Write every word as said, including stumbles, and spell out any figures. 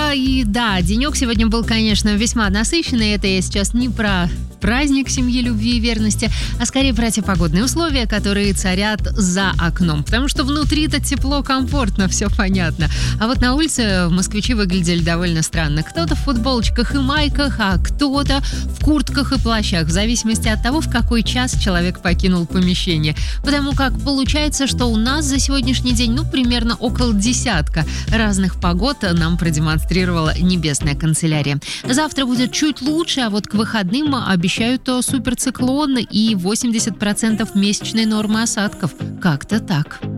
А, и да, денек сегодня был, конечно, весьма насыщенный. Это я сейчас не про праздник семьи, любви и верности, а скорее про те погодные условия, которые царят за окном. Потому что внутри-то тепло, комфортно, все понятно. А вот на улице москвичи выглядели довольно странно. Кто-то в футболочках и майках, а кто-то в куртках и плащах, в зависимости от того, в какой час человек покинул помещение. Потому как получается, что у нас за сегодняшний день, ну, примерно около десятка разных погод нам продемонстрировала небесная канцелярия. Завтра будет чуть лучше, а вот к выходным обещают суперциклон и восемьдесят процентов месячной нормы осадков. Как-то так.